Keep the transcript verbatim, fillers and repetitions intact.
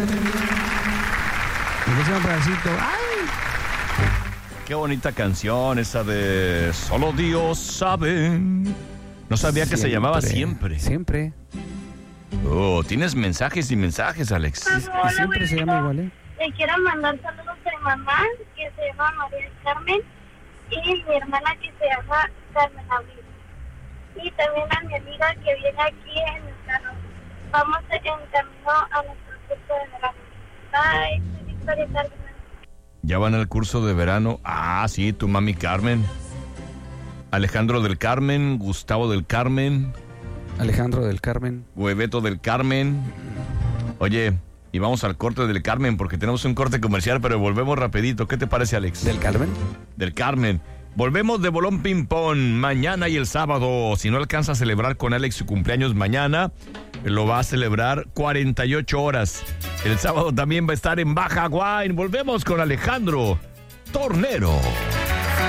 un pedacito. ¡Ay! Qué bonita canción esa de Solo Dios sabe. No sabía que se llamaba Siempre. Siempre. Oh, tienes mensajes y mensajes, Alex. Y, y siempre se llama igual, ¿eh? Le quiero mandar saludos a mi mamá, que se llama María del Carmen, y mi hermana, que se llama Carmen Abril. Y también a mi amiga que viene aquí en el carro. Vamos en camino a nuestro curso de verano. Bye, soy Victoria Carmen. Ya van al curso de verano. Ah, sí, tu mami Carmen. Alejandro del Carmen, Gustavo del Carmen, Alejandro del Carmen, Hueveto del Carmen. Oye, y vamos al corte del Carmen porque tenemos un corte comercial, pero volvemos rapidito. ¿Qué te parece, Alex? ¿Del Carmen? Del Carmen. Volvemos de Bolón Ping Pong mañana y el sábado. Si no alcanza a celebrar con Alex su cumpleaños mañana, lo va a celebrar cuarenta y ocho horas. El sábado también va a estar en Baja Wine. Volvemos con Alejandro Tornero.